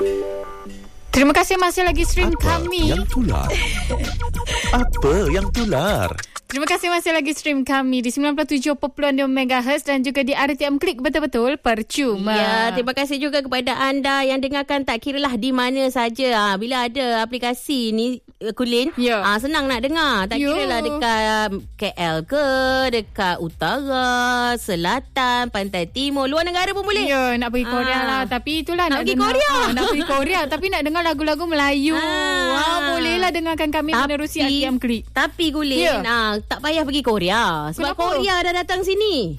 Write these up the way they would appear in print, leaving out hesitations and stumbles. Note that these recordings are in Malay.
Terima kasih masih lagi stream kami. Yang tular? Apa yang tular? Terima kasih masih lagi stream kami di 97.2 MHz dan juga di RTM Klik betul-betul percuma. Ya, terima kasih juga kepada anda yang dengarkan tak kiralah di mana saja. Bila ada aplikasi ni, Kulin, senang nak dengar. Tak kiralah dekat KL ke, dekat utara, selatan, pantai timur, luar negara pun boleh. Ya, nak pergi Korea lah. Tapi itulah nak pergi dengar, Korea. nak pergi Korea tapi nak dengar lagu-lagu Melayu. Bolehlah dengarkan kami menerusi RTM Klik. Tapi Kulin, tak payah pergi Korea. Sebab kenapa? Korea dah datang sini.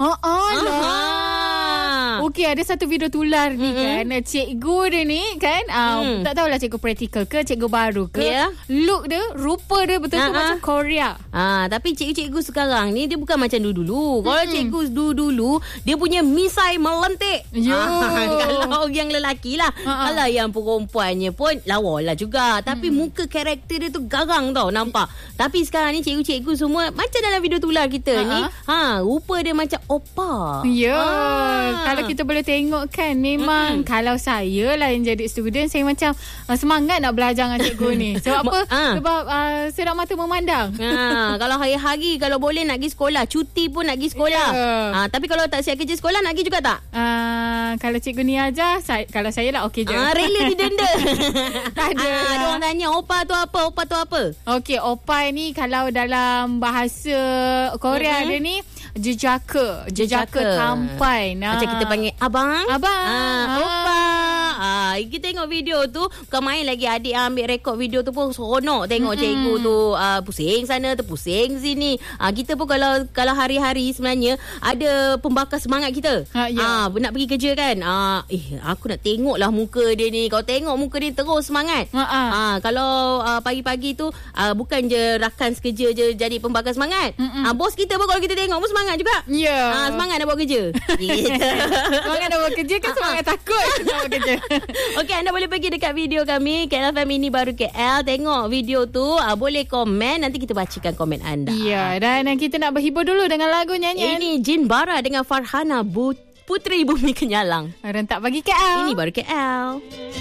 Okey, ada satu video tular ni kan. Cikgu dia ni kan, tak tahulah cikgu praktikal ke, cikgu baru ke. Look dia, rupa dia betul-betul macam Korea. Tapi cikgu-cikgu sekarang ni dia bukan macam dulu. Kalau cikgu dulu, dia punya misai melentik. Kalau yang lelaki lah. Kalau yang perempuannya pun lawa lah juga. Tapi muka karakter dia tu garang tau, nampak. Tapi sekarang ni cikgu-cikgu semua macam dalam video tular kita ni, rupa dia macam opa. Kalau kita boleh tengok kan, memang kalau saya lah yang jadi student, saya macam semangat nak belajar dengan cikgu ni. Sebab apa? Sebab sedap mata memandang. Kalau hari-hari kalau boleh nak pergi sekolah, cuti pun nak pergi sekolah. Tapi kalau tak siap kerja sekolah, nak pergi juga tak? Kalau cikgu ni ajar, kalau saya lah okey je. Rela didenda. Tak ada. Ada orang tanya, opa tu apa? Opa tu apa? Okey, opa ni kalau dalam bahasa Korea dia ni jejaka tampai. Macam kita panggil abang. Opa. Kita tengok video tu, bukan main lagi. Adik ambil rekod video tu pun seronok tengok cikgu tu pusing sana tu, pusing sini. Kita pun kalau hari-hari sebenarnya ada pembakar semangat kita. Nak pergi kerja kan. Aku nak tengok lah muka dia ni. Kalau tengok muka dia terus semangat. Kalau pagi-pagi tu bukan je rakan sekerja je jadi pembakar semangat. Bos kita pun kalau kita tengok pun semangat juga. Semangat nak buat kerja. Semangat nak buat kerja kan, semangat takut nak buat kerja. Okey, anda boleh pergi dekat video kami KLFM ini baru KL, tengok video tu, boleh komen, nanti kita bacakan komen anda. Dan kita nak berhibur dulu dengan lagu nyanyian. Ini Jin Bara dengan Farhana Putri Bumi Kenyalang. Rentak bagi KL. Ini baru KL.